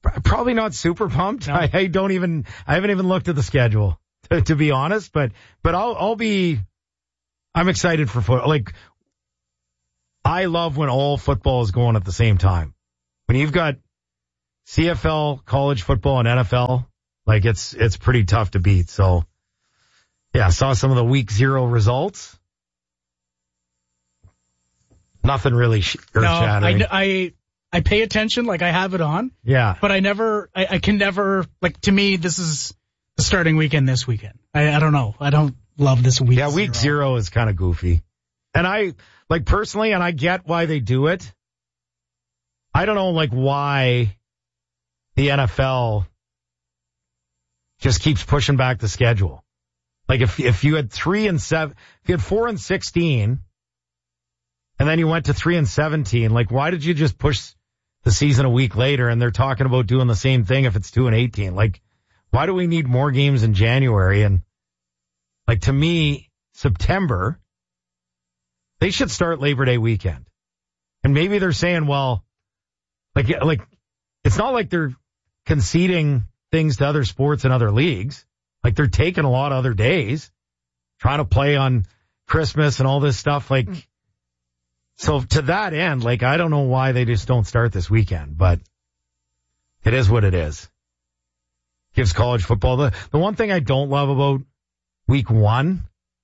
Probably not super pumped. No. I, I don't even, I haven't even looked at the schedule, to, to be honest, but, but I'll, I'll be, I'm excited for football. Like, I love when all football is going at the same time. When you've got C F L, college football, and N F L, like it's, it's pretty tough to beat. So, yeah, I saw some of the week zero results. Nothing really sh- earth-shattering. No, I, I, I pay attention, like I have it on. Yeah. But I never, I, I can never, like to me, this is the starting weekend this weekend. I, I don't know. I don't love this week. Yeah, week zero, zero is kind of goofy. And I, like personally, and I get why they do it. I don't know, like why the N F L just keeps pushing back the schedule. Like if, if you had three and seven, if you had four and sixteen, and then you went to three and seventeen, like why did you just push the season a week later? And they're talking about doing the same thing if it's two and eighteen. Like, why do we need more games in January? And like to me, September, they should start Labor Day weekend. And maybe they're saying, well, like, like it's not like they're conceding things to other sports and other leagues. Like they're taking a lot of other days, trying to play on Christmas and all this stuff. Like, so to that end, like, I don't know why they just don't start this weekend, but it is what it is. Gives college football. The, the one thing I don't love about week one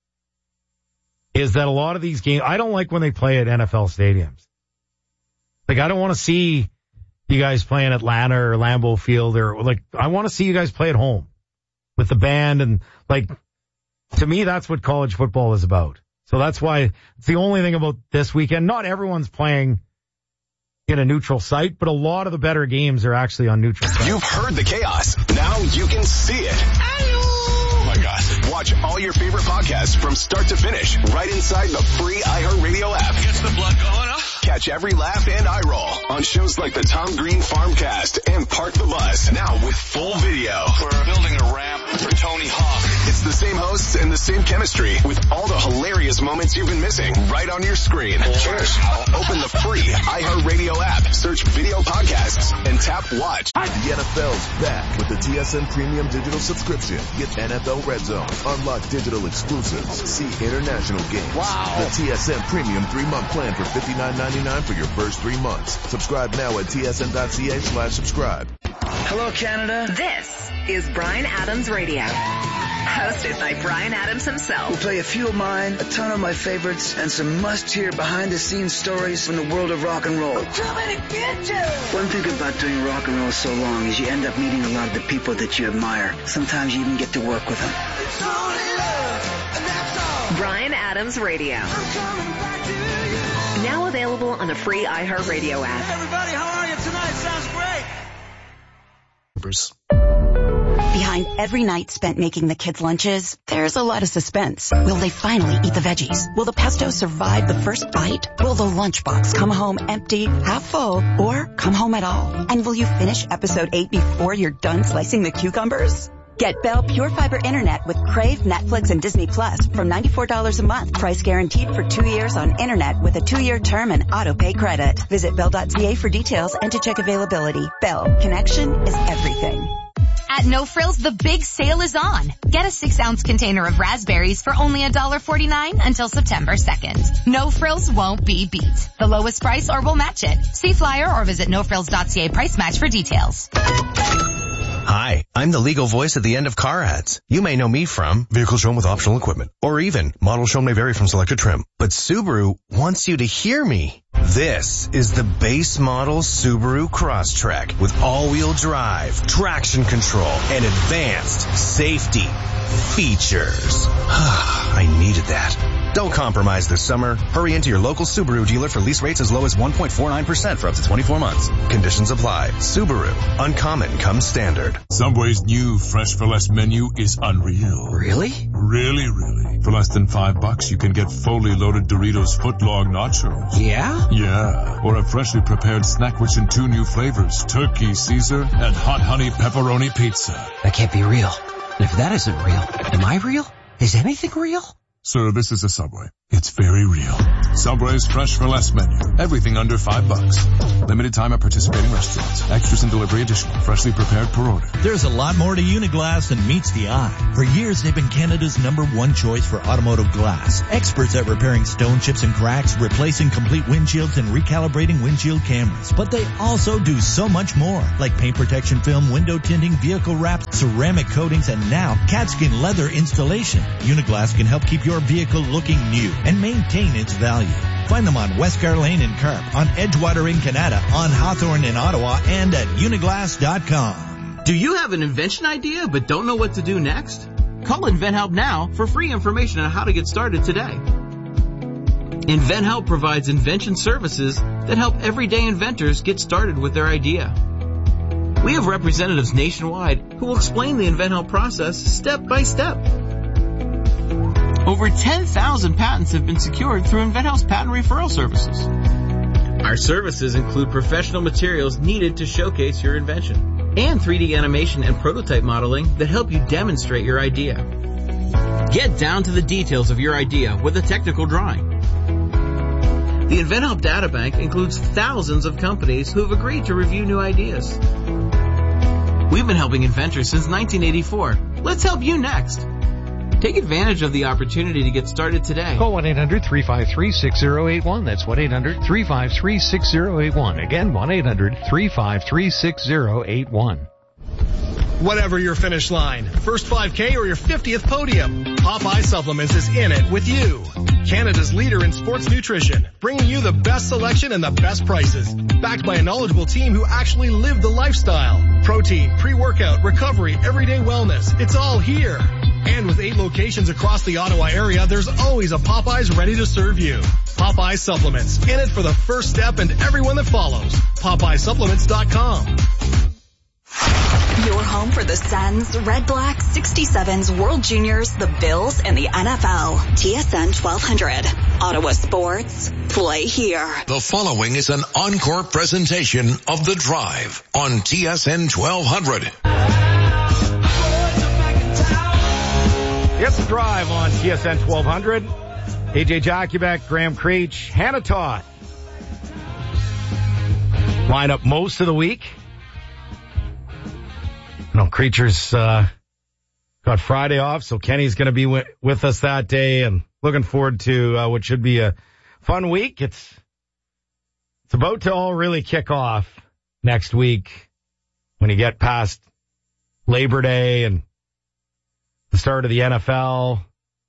is that a lot of these games, I don't like when they play at N F L stadiums. Like, I don't want to see you guys play in Atlanta or Lambeau Field or like, I want to see you guys play at home with the band. And like, to me, that's what college football is about. So that's why it's the only thing about this weekend. Not everyone's playing in a neutral site, but a lot of the better games are actually on neutral sites. You've heard the chaos. Now you can see it. Oh my God. Watch all your favorite podcasts from start to finish right inside the free iHeartRadio app. Gets the blood going up. Catch every laugh and eye roll on shows like the Tom Green Farmcast and Park the Bus. Now with full video. We're building a ramp for Tony Hawk. It's the same hosts and the same chemistry with all the hilarious moments you've been missing right on your screen. Cheers. Open the free iHeartRadio app, search video podcasts, and tap watch. The N F L's back with the T S N Premium Digital Subscription. Get N F L Red Zone, unlock digital exclusives, see international games. Wow. The T S N Premium three-month plan for fifty-nine ninety-nine for your first three months. Subscribe now at tsn.ca slash subscribe. Hello, Canada. This is Bryan Adams Radio. Hosted by Bryan Adams himself. We'll play a few of mine, a ton of my favorites, and some must-hear behind-the-scenes stories from the world of rock and roll. I'm coming to get you! One thing about doing rock and roll so long is you end up meeting a lot of the people that you admire. Sometimes you even get to work with them. It's only love, and that's all. Bryan Adams Radio. I'm coming back to you. Now available on the free iHeartRadio app. Hey everybody, how are you tonight? Sounds great. Behind every night spent making the kids' lunches, there's a lot of suspense. Will they finally eat the veggies? Will the pesto survive the first bite? Will the lunchbox come home empty, half full, or come home at all? And will you finish episode eight before you're done slicing the cucumbers? Get Bell Pure Fiber Internet with Crave, Netflix, and Disney Plus from ninety-four dollars a month. Price guaranteed for two years on internet with a two-year term and auto-pay credit. Visit bell dot c a for details and to check availability. Bell, connection is everything. At No Frills, the big sale is on. Get a six ounce container of raspberries for only one dollar forty-nine until September second. No Frills won't be beat. The lowest price or we'll match it. See flyer or visit no frills dot c a price match for details. Hi, I'm the legal voice at the end of car ads. You may know me from vehicle shown with optional equipment, or even model shown may vary from selected trim. But Subaru wants you to hear me. This is the base model Subaru Crosstrek with all-wheel drive, traction control, and advanced safety features. I needed that. Don't compromise this summer. Hurry into your local Subaru dealer for lease rates as low as one point four nine percent for up to twenty-four months. Conditions apply. Subaru. Uncommon comes standard. Subway's new Fresh for Less menu is unreal. Really? Really, really. For less than five bucks, you can get fully loaded Doritos footlong nachos. Yeah? Yeah. Or a freshly prepared snack rich in two new flavors, turkey Caesar and hot honey pepperoni pizza. That can't be real. And if that isn't real, am I real? Is anything real? Sir, this is a Subway. It's very real. Subway's fresh for less menu. Everything under five bucks. Limited time at participating restaurants. Extras and delivery additional. Freshly prepared per order. There's a lot more to Uniglass than meets the eye. For years, they've been Canada's number one choice for automotive glass. Experts at repairing stone chips and cracks, replacing complete windshields, and recalibrating windshield cameras. But they also do so much more, like paint protection film, window tinting, vehicle wraps, ceramic coatings, and now catskin leather installation. Uniglass can help keep your vehicle looking new and maintain its value. Find them on Westgar Lane in Carp, on Edgewater in Canada, on Hawthorne in Ottawa, and at uniglass dot com. Do you have an invention idea but don't know what to do next? Call InventHelp now for free information on how to get started today. InventHelp provides invention services that help everyday inventors get started with their idea. We have representatives nationwide who will explain the InventHelp process step by step. Over ten thousand patents have been secured through InventHelp's patent referral services. Our services include professional materials needed to showcase your invention and three D animation and prototype modeling that help you demonstrate your idea. Get down to the details of your idea with a technical drawing. The InventHelp Databank includes thousands of companies who have agreed to review new ideas. We've been helping inventors since nineteen eighty-four. Let's help you next. Take advantage of the opportunity to get started today. Call one eight hundred three five three six zero eight one. That's one eight hundred three five three six zero eight one. Again, one eight hundred three five three six zero eight one. Whatever your finish line, first five K or your fiftieth podium, Popeye Supplements is in it with you. Canada's leader in sports nutrition, bringing you the best selection and the best prices. Backed by a knowledgeable team who actually live the lifestyle. Protein, pre-workout, recovery, everyday wellness. It's all here. And with eight locations across the Ottawa area, there's always a Popeyes ready to serve you. Popeye Supplements, in it for the first step and everyone that follows. Popeye Supplements dot com. Your home for the Sens, Red Blacks, sixty-sevens, World Juniors, the Bills, and the N F L. T S N twelve hundred. Ottawa Sports. Play here. The following is an encore presentation of The Drive on T S N twelve hundred. It's The Drive on T S N twelve hundred. A J Jakubek, Graham Creech, Hannah Todd. Line up most of the week. You know, Creature's uh, got Friday off, so Kenny's going to be w- with us that day, and looking forward to uh, what should be a fun week. It's it's about to all really kick off next week when you get past Labor Day and the start of the N F L.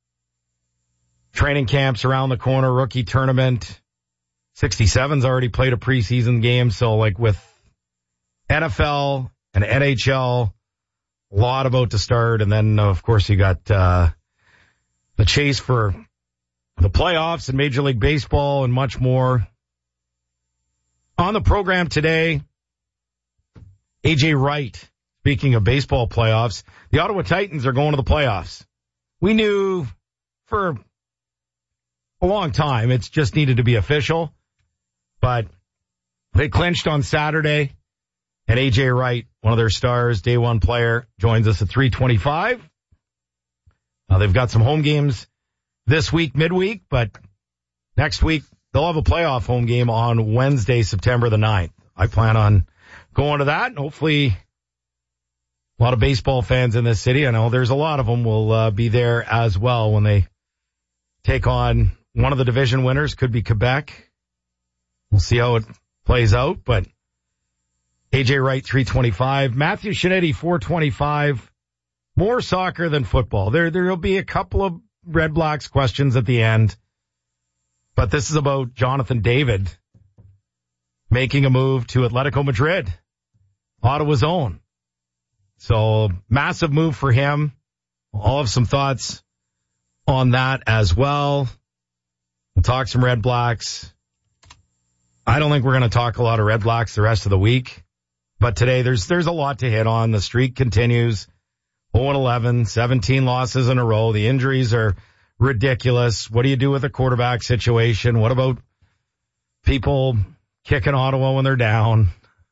Training camps around the corner, rookie tournament. sixty-seven's already played a preseason game, so like with N F L and N H L, a lot about to start, and then, of course, you got uh the chase for the playoffs and Major League Baseball and much more. On the program today, A J Wright, speaking of baseball playoffs, the Ottawa Titans are going to the playoffs. We knew for a long time it just needed to be official, but they clinched on Saturday. And A J Wright, one of their stars, day one player, joins us at three twenty-five. Uh, they've got some home games this week, midweek, but next week they'll have a playoff home game on Wednesday, September the ninth. I plan on going to that, and hopefully a lot of baseball fans in this city, I know there's a lot of them, will uh, be there as well when they take on one of the division winners. Could be Quebec. We'll see how it plays out, but A J Wright, three twenty-five. Matthew Shinetti, four twenty-five. More soccer than football. There, there'll be a couple of Red Blacks questions at the end, but this is about Jonathan David making a move to Atletico Madrid, Ottawa's own. So massive move for him. I'll have some thoughts on that as well. We'll talk some Red Blacks. I don't think we're going to talk a lot of Red Blacks the rest of the week. But today, there's there's a lot to hit on. The streak continues. oh and eleven, seventeen losses in a row. The injuries are ridiculous. What do you do with a quarterback situation? What about people kicking Ottawa when they're down?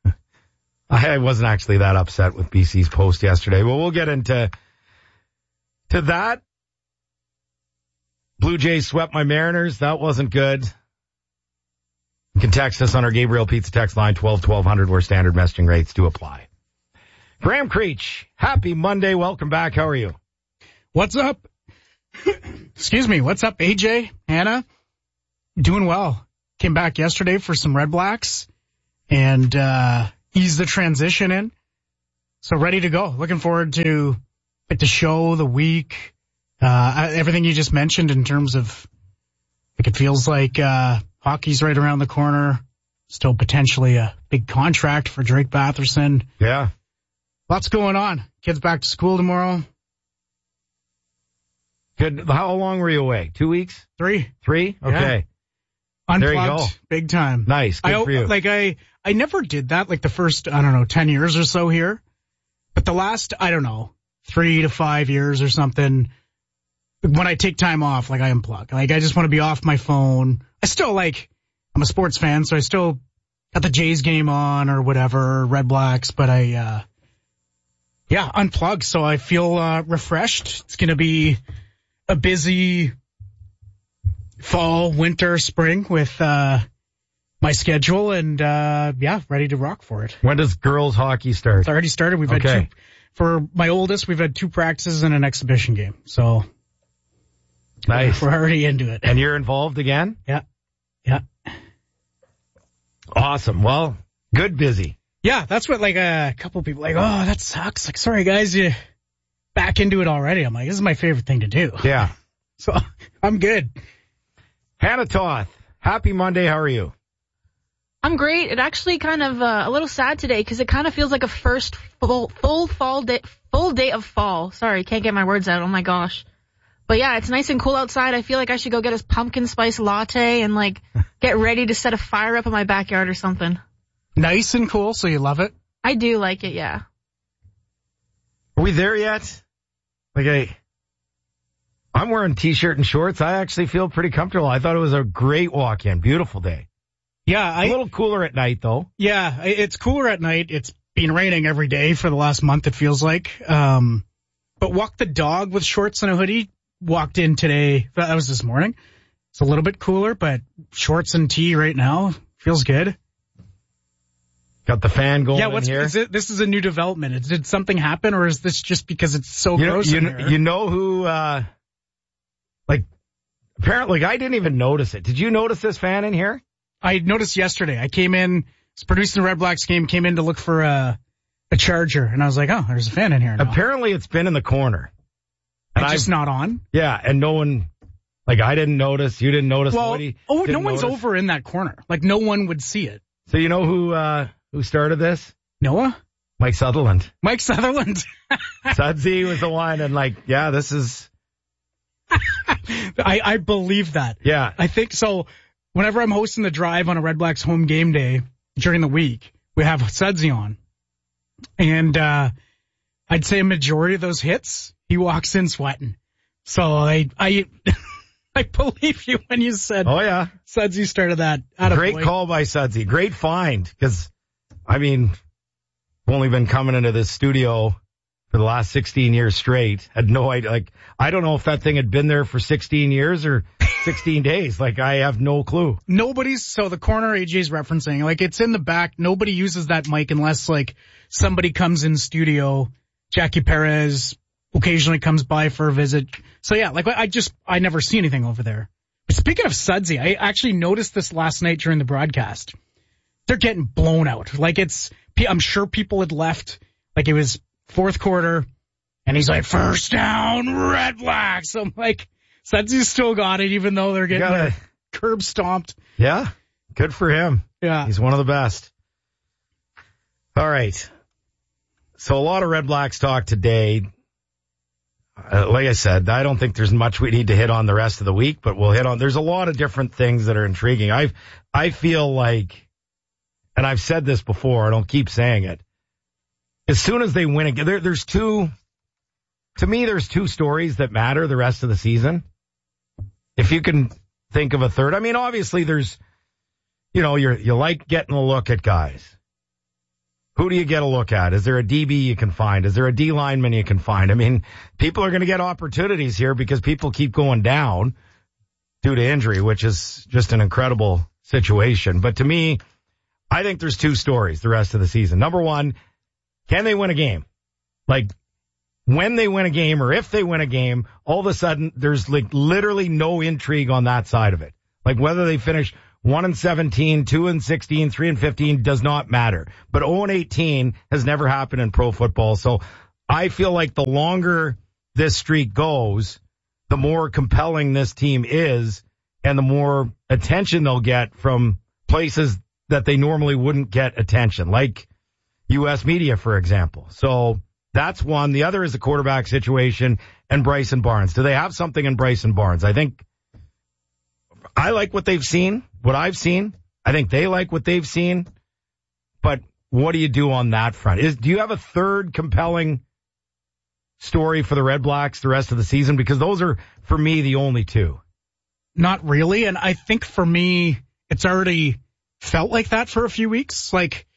I wasn't actually that upset with B C's post yesterday, but we'll get into to that. Blue Jays swept my Mariners. That wasn't good. You can text us on our Gabriel Pizza text line twelve twelve hundred where standard messaging rates do apply. Graham Creech, happy Monday. Welcome back. How are you? What's up? Excuse me. What's up, A J? Hannah? Doing well. Came back yesterday for some Red Blacks and uh eased the transition in. So ready to go. Looking forward to like the show, the week, uh everything you just mentioned in terms of like it feels like uh hockey's right around the corner. Still potentially a big contract for Drake Batherson. Yeah. Lots going on. Kids back to school tomorrow. Good. How long were you away? Two weeks? Three. Three? Okay. Yeah. Unplugged. There you go. Big time. Nice. Good I, for you. Like I, I never did that like the first, I don't know, ten years or so here. But the last, I don't know, three to five years or something, when I take time off, like I unplug. Like I just want to be off my phone. I still like, I'm a sports fan, so I still got the Jays game on or whatever, Red Blacks, but I, uh, yeah, unplug. So I feel, uh, refreshed. It's going to be a busy fall, winter, spring with, uh, my schedule and, uh, yeah, ready to rock for it. When does girls hockey start? It's already started. We've okay. had two, for my oldest, we've had two practices and an exhibition game. So nice. We're already into it. And you're involved again? Yeah. Yeah. Awesome. Well, good busy. Yeah, that's what like a couple people like, oh, that sucks. Like, sorry guys, you back into it already. I'm like, this is my favorite thing to do. Yeah. So I'm good. Hannah Toth, happy Monday. How are you? I'm great. It actually kind of uh, a little sad today because it kind of feels like a first full full fall day, full day of fall. Sorry, can't get my words out. Oh my gosh. But yeah, it's nice and cool outside. I feel like I should go get a pumpkin spice latte and like get ready to set a fire up in my backyard or something. Nice and cool, so you love it? I do like it, yeah. Are we there yet? Like I, I'm wearing t-shirt and shorts. I actually feel pretty comfortable. I thought it was a great walk-in. Beautiful day. Yeah. I, a little cooler at night, though. Yeah, it's cooler at night. It's been raining every day for the last month, it feels like. Um, but walk the dog with shorts and a hoodie. Walked in today. That was this morning. It's a little bit cooler, but shorts and tee right now feels good. Got the fan going yeah, what's, in here. Is it, this is a new development. Did something happen, or is this just because it's so you gross know, you, in here? You know who, uh, like, apparently I didn't even notice it. Did you notice this fan in here? I noticed yesterday. I came in, was producing the Red Blacks game, came in to look for a, a charger, and I was like, oh, there's a fan in here now. Apparently it's been in the corner. And it's just not on? Yeah, and no one, like I didn't notice, you didn't notice. Well, Woody oh, no one's notice. over in that corner. Like no one would see it. So you know who, uh, who started this? Noah? Mike Sutherland. Mike Sutherland. Sudsy was the one, and like, yeah, this is. I, I believe that. Yeah. I think so. Whenever I'm hosting the drive on a Red Blacks home game day during the week, we have Sudsy on. And, uh, I'd say a majority of those hits, he walks in sweating. So I, I, I believe you when you said. Oh yeah. Sudsy started that. Great call by Sudsy. Great find. Cause, I mean, I've only been coming into this studio for the last sixteen years straight. Had no idea. Like, I don't know if that thing had been there for sixteen years or sixteen days. Like, I have no clue. Nobody's, so the corner A J's referencing, like, it's in the back. Nobody uses that mic unless, like, somebody comes in studio. Jackie Perez occasionally comes by for a visit. So yeah, like, I just, I never see anything over there. But speaking of Sudsy, I actually noticed this last night during the broadcast. They're getting blown out. Like, it's, I'm sure people had left, like, it was fourth quarter, and he's like, first down, Red Blacks. I'm like, Sudsy's still got it, even though they're getting their curb stomped. Yeah, good for him. Yeah. He's one of the best. All right. So a lot of Red Blacks talk today. Uh, like I said, I don't think there's much we need to hit on the rest of the week, but we'll hit on, there's a lot of different things that are intriguing. I I feel like, and I've said this before, I don't keep saying it. As soon as they win again, there, there's two, to me, there's two stories that matter the rest of the season. If you can think of a third, I mean, obviously there's, you know, you're, you like getting a look at guys. Who do you get a look at? Is there a D B you can find? Is there a D lineman you can find? I mean, people are going to get opportunities here because people keep going down. due to injury, which is just an incredible situation. But to me, I think there's two stories the rest of the season. Number one, can they win a game? Like, when they win a game or if they win a game, all of a sudden there's like literally no intrigue on that side of it. Like whether they finish one and seventeen, two and sixteen, three and fifteen does not matter. But oh and eighteen has never happened in pro football. So I feel like the longer this streak goes, the more compelling this team is and the more attention they'll get from places that they normally wouldn't get attention, like U S media, for example. So that's one. The other is the quarterback situation and Bryson Barnes. Do they have something in Bryson Barnes? I think I like what they've seen, what I've seen. I think they like what they've seen. But what do you do on that front? Is do you have a third compelling story for the Red Blacks the rest of the season? Because those are, for me, the only two. Not really. And I think for me, it's already felt like that for a few weeks. Like,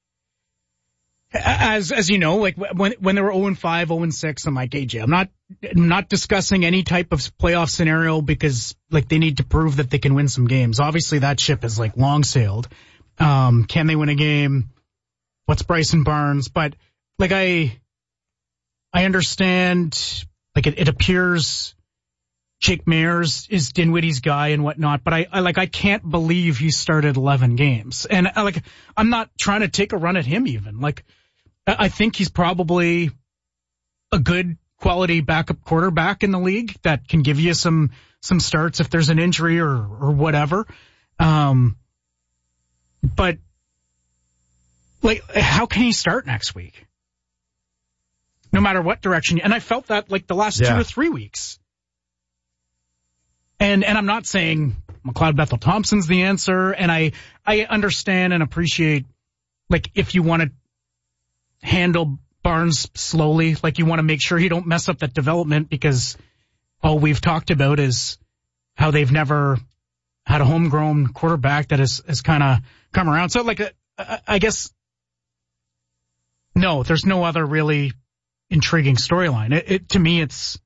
as as you know, like when when they were oh and five, oh and six, I'm like, A J, I'm not I'm not discussing any type of playoff scenario because like they need to prove that they can win some games. Obviously, that ship is like long sailed. Um, can they win a game? What's Bryson Barnes? But like I I understand, like it, it appears Jake Mayers is Dinwiddie's guy and whatnot, but I, I like I can't believe he started eleven games. And I, like I'm not trying to take a run at him even. Like I think he's probably a good quality backup quarterback in the league that can give you some some starts if there's an injury or or whatever. Um, but like how can he start next week? No matter what direction. And I felt that like the last yeah. two or three weeks. And and I'm not saying McLeod Bethel Thompson's the answer, and I I understand and appreciate, like, if you want to handle Barnes slowly, like you want to make sure you don't mess up that development, because all we've talked about is how they've never had a homegrown quarterback that has, has kind of come around. So, like, I, I guess, no, there's no other really intriguing storyline. It, it to me, it's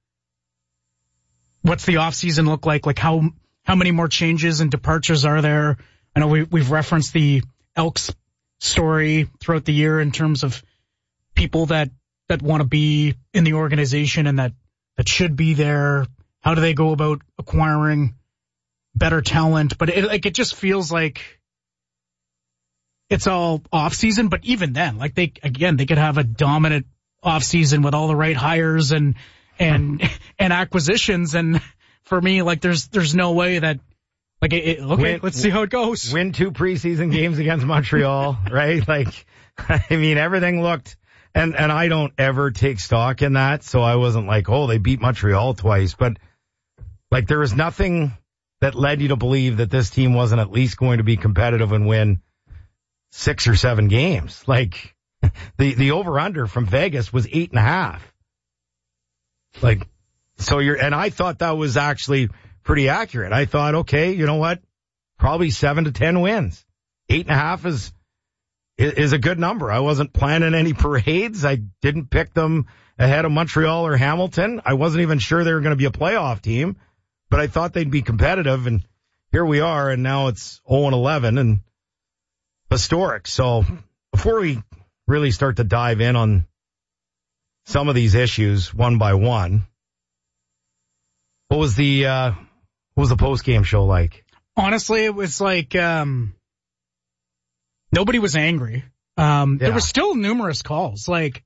what's the offseason look like? Like how how many more changes and departures are there? I know we, we've referenced the Elks story throughout the year in terms of people that, that want to be in the organization and that, that should be there. How do they go about acquiring better talent? But it, like, it just feels like it's all off season. But even then, like they, again, they could have a dominant off season with all the right hires and, and, and acquisitions. And for me, like, there's, there's no way that, like, it, okay, win, let's see how it goes. Win two preseason games against Montreal, right? Like, I mean, everything looked, and, and I don't ever take stock in that. So I wasn't like, oh, they beat Montreal twice, but like, there was nothing that led you to believe that this team wasn't at least going to be competitive and win six or seven games. Like, the, the over under from Vegas was eight and a half. Like, so you're, and I thought that was actually pretty accurate. I thought, okay, you know what? Probably seven to ten wins. Eight and a half is, is a good number. I wasn't planning any parades. I didn't pick them ahead of Montreal or Hamilton. I wasn't even sure they were going to be a playoff team, but I thought they'd be competitive, and here we are, and now it's oh and eleven and historic. So before we really start to dive in on some of these issues one by one, what was the, uh, what was the post-game show like? Honestly, it was like, um, nobody was angry. Um, yeah. There were still numerous calls. Like,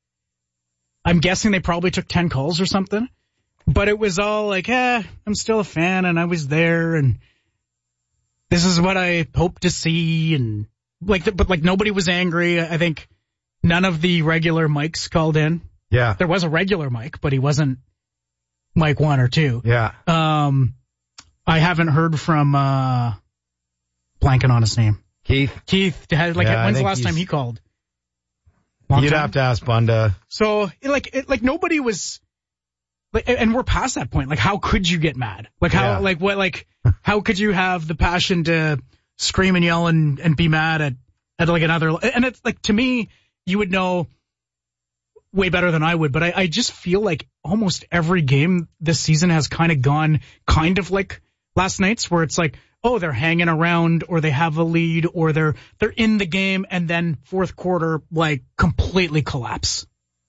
I'm guessing they probably took ten calls or something, but it was all like, eh, I'm still a fan and I was there and this is what I hope to see. And like, but like nobody was angry. I think none of the regular mics called in. Yeah. There was a regular mic, but he wasn't Mike one or two. Yeah. Um, I haven't heard from, uh, blanking on his name. Keith. Keith. Had, like, yeah, when's the last time he called? Long you'd time? Have to ask Bunda. So, like, it, like nobody was, like, and we're past that point. Like, how could you get mad? Like, how, yeah. like, what, like, how could you have the passion to scream and yell and, and be mad at, at like another, and it's like, to me, you would know way better than I would, but I, I just feel like almost every game this season has kind of gone kind of like last night's where it's like, oh, they're hanging around or they have a lead or they're they're in the game and then fourth quarter, like, completely collapse.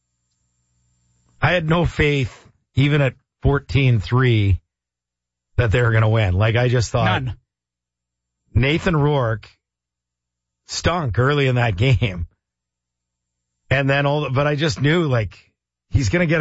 I had no faith, even at fourteen three, that they were going to win. Like, I just thought None. Nathan Rourke stunk early in that game. And then all, but I just knew, like, he's going to get